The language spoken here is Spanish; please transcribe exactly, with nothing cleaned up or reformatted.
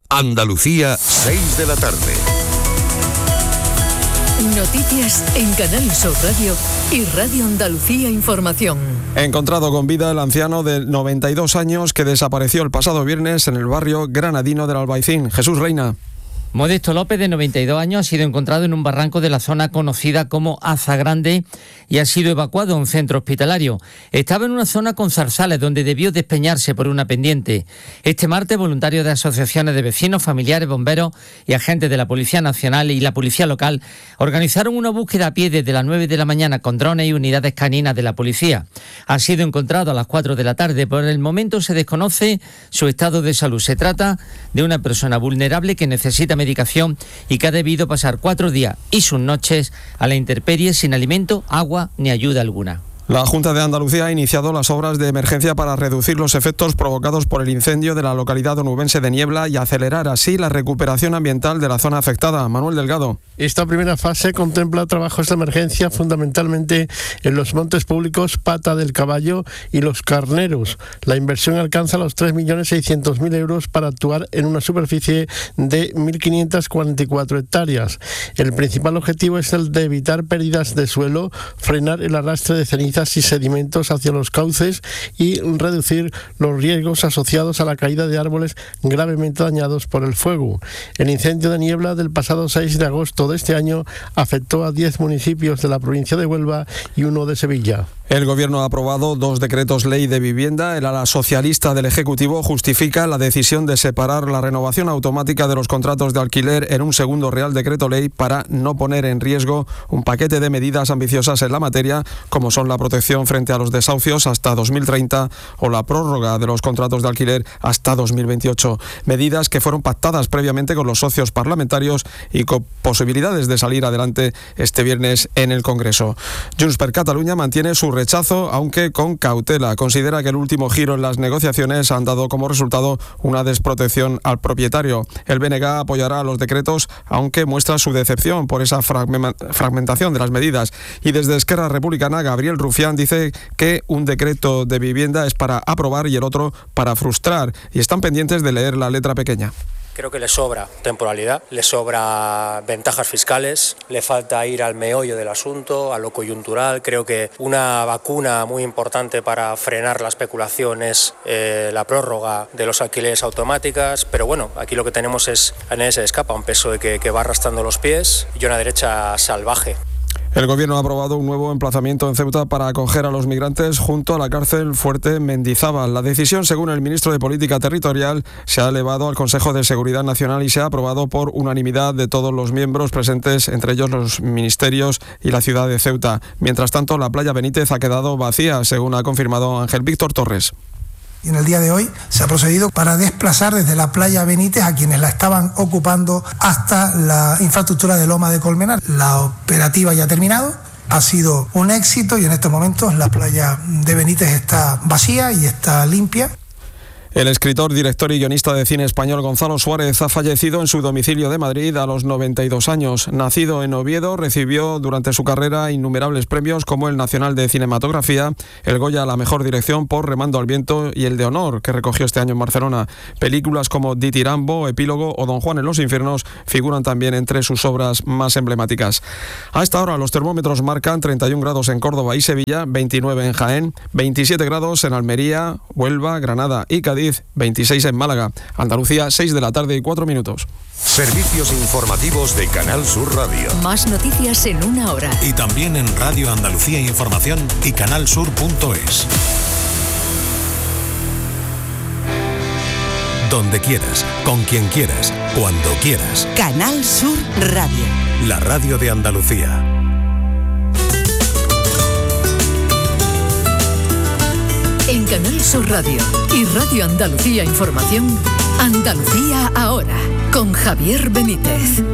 Andalucía, seis de la tarde. Noticias en Canal Sur Radio y Radio Andalucía Información. Encontrado con vida el anciano de noventa y dos años que desapareció el pasado viernes en el barrio granadino del Albaicín. Jesús Reina. Modesto López, de noventa y dos años, ha sido encontrado en un barranco de la zona conocida como Aza Grande y ha sido evacuado a un centro hospitalario. Estaba en una zona con zarzales donde debió despeñarse por una pendiente. Este martes, voluntarios de asociaciones de vecinos, familiares, bomberos y agentes de la Policía Nacional y la Policía Local organizaron una búsqueda a pie desde las nueve de la mañana con drones y unidades caninas de la policía. Ha sido encontrado a las cuatro de la tarde. Por el momento se desconoce su estado de salud. Se trata de una persona vulnerable que necesita medicación y que ha debido pasar cuatro días y sus noches a la intemperie sin alimento, agua ni ayuda alguna. La Junta de Andalucía ha iniciado las obras de emergencia para reducir los efectos provocados por el incendio de la localidad onubense de Niebla y acelerar así la recuperación ambiental de la zona afectada. Manuel Delgado. Esta primera fase contempla trabajos de emergencia fundamentalmente en los montes públicos Pata del Caballo y Los Carneros. La inversión alcanza los tres millones seiscientos mil euros para actuar en una superficie de mil quinientas cuarenta y cuatro hectáreas. El principal objetivo es el de evitar pérdidas de suelo, frenar el arrastre de cenizas y sedimentos hacia los cauces y reducir los riesgos asociados a la caída de árboles gravemente dañados por el fuego. El incendio de Niebla del pasado seis de agosto de este año afectó a diez municipios de la provincia de Huelva y uno de Sevilla. El Gobierno ha aprobado dos decretos ley de vivienda. El ala socialista del Ejecutivo justifica la decisión de separar la renovación automática de los contratos de alquiler en un segundo Real Decreto Ley para no poner en riesgo un paquete de medidas ambiciosas en la materia, como son la protección frente a los desahucios hasta dos mil treinta o la prórroga de los contratos de alquiler hasta dos mil veintiocho. Medidas que fueron pactadas previamente con los socios parlamentarios y con posibilidades de salir adelante este viernes en el Congreso. Junts per Catalunya mantiene su rechazo, aunque con cautela. Considera que el último giro en las negociaciones han dado como resultado una desprotección al propietario. El B N G apoyará los decretos, aunque muestra su decepción por esa fragmentación de las medidas. Y desde Esquerra Republicana, Gabriel Rufián dice que un decreto de vivienda es para aprobar y el otro para frustrar, y están pendientes de leer la letra pequeña. Creo que le sobra temporalidad, le sobra ventajas fiscales, le falta ir al meollo del asunto, a lo coyuntural. Creo que una vacuna muy importante para frenar la especulación es eh, la prórroga de los alquileres automáticas, pero bueno, aquí lo que tenemos es, a nadie se escapa, un P S O E que, que va arrastrando los pies y una derecha salvaje. El Gobierno ha aprobado un nuevo emplazamiento en Ceuta para acoger a los migrantes junto a la cárcel Fuerte Mendizábal. La decisión, según el ministro de Política Territorial, se ha elevado al Consejo de Seguridad Nacional y se ha aprobado por unanimidad de todos los miembros presentes, entre ellos los ministerios y la ciudad de Ceuta. Mientras tanto, la playa Benítez ha quedado vacía, según ha confirmado Ángel Víctor Torres. Y en el día de hoy se ha procedido para desplazar desde la playa Benítez a quienes la estaban ocupando hasta la infraestructura de Loma de Colmenar. La operativa ya ha terminado, ha sido un éxito y en estos momentos la playa de Benítez está vacía y está limpia. El escritor, director y guionista de cine español Gonzalo Suárez ha fallecido en su domicilio de Madrid a los noventa y dos años. Nacido en Oviedo, recibió durante su carrera innumerables premios como el Nacional de Cinematografía, el Goya a la Mejor Dirección por Remando al Viento y el de Honor, que recogió este año en Barcelona. Películas como Ditirambo, Epílogo o Don Juan en los Infiernos figuran también entre sus obras más emblemáticas. A esta hora los termómetros marcan treinta y un grados en Córdoba y Sevilla, veintinueve en Jaén, veintisiete grados en Almería, Huelva, Granada y Cádiz, veintiséis en Málaga. Andalucía, seis de la tarde y cuatro minutos. Servicios informativos de Canal Sur Radio. Más noticias en una hora. Y también en Radio Andalucía Información y canalsur punto es. Donde quieras, con quien quieras, cuando quieras. Canal Sur Radio. La radio de Andalucía. En Canal Sur Radio y Radio Andalucía Información, Andalucía ahora, con Javier Benítez.